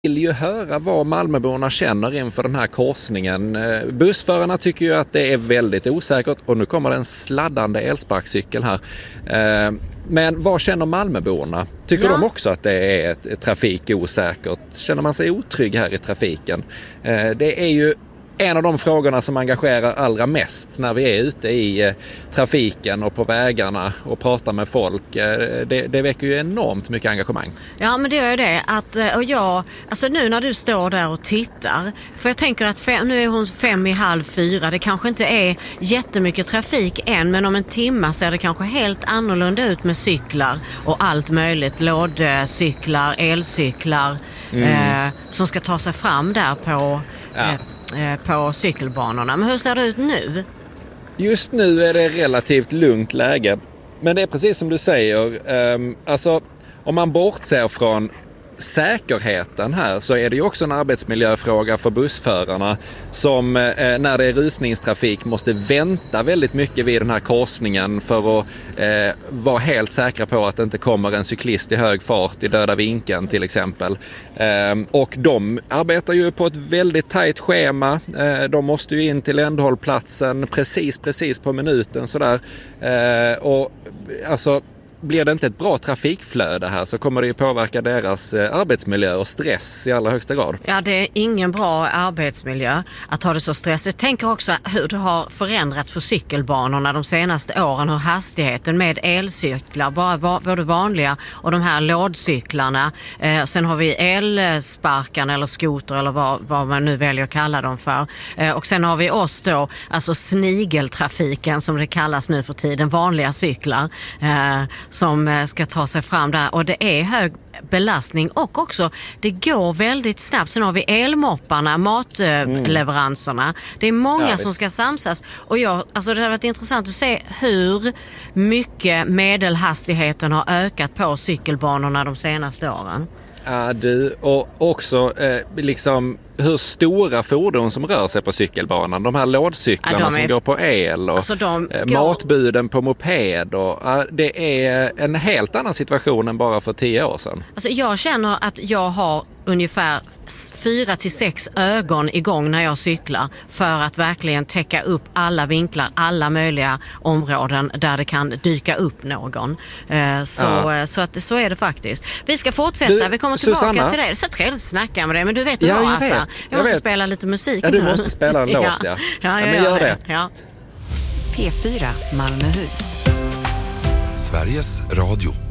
vill ju höra vad Malmöborna känner inför den här korsningen. Bussförarna tycker ju att det är väldigt osäkert och nu kommer det en sladdande elsparkcykel här. Men vad känner Malmöborna? Tycker de också att det är ett trafikosäkert? Känner man sig otrygg här i trafiken? Det är ju en av de frågorna som engagerar allra mest när vi är ute i trafiken och på vägarna och pratar med folk. Det väcker ju enormt mycket engagemang. Ja, men det är ju det. Alltså nu när du står där och tittar, för jag tänker att nu är hon 3:55, det kanske inte är jättemycket trafik än, men om en timme ser det kanske helt annorlunda ut med cyklar och allt möjligt. Lådcyklar, elcyklar som ska ta sig fram där på cykelbanorna. Men hur ser det ut nu? Just nu är det relativt lugnt läge. Men det är precis som du säger. Alltså, om man bortser från säkerheten här så är det ju också en arbetsmiljöfråga för bussförarna som när det är rusningstrafik måste vänta väldigt mycket vid den här korsningen för att vara helt säkra på att det inte kommer en cyklist i hög fart i döda vinkeln till exempel. Och de arbetar ju på ett väldigt tajt schema. De måste ju in till ändhållplatsen precis på minuten sådär. Och alltså blir det inte ett bra trafikflöde här så kommer det ju påverka deras arbetsmiljö och stress i allra högsta grad. Ja, det är ingen bra arbetsmiljö att ha det så stressigt. Jag tänker också hur det har förändrats på cykelbanorna de senaste åren, hur hastigheten med elcyklar, både vanliga och de här lådcyklarna. Sen har vi elsparkarna eller skoter eller vad man nu väljer att kalla dem för. Och sen har vi oss då, alltså snigeltrafiken som det kallas nu för tiden, vanliga cyklar som ska ta sig fram där, och det är hög belastning och också det går väldigt snabbt. Sen har vi elmopparna, matleveranserna. Det är många som ska samsas och det har varit intressant att se hur mycket medelhastigheten har ökat på cykelbanorna de senaste åren. Ja, och också liksom hur stora fordon som rör sig på cykelbanan. De här lådcyklarna som går på el och matbuden på moped. Det är en helt annan situation än bara för 10 år sedan. Alltså jag känner att jag har ungefär 4-6 ögon igång när jag cyklar för att verkligen täcka upp alla vinklar, alla möjliga områden där det kan dyka upp någon. Så är det faktiskt. Vi ska fortsätta, vi kommer tillbaka Susanna, till det. Det är så trevligt att snacka med dig, men du vet jag måste spela lite musik. Ja, du måste spela en låt, ja. Men gör det. P4 Malmöhus. Sveriges Radio.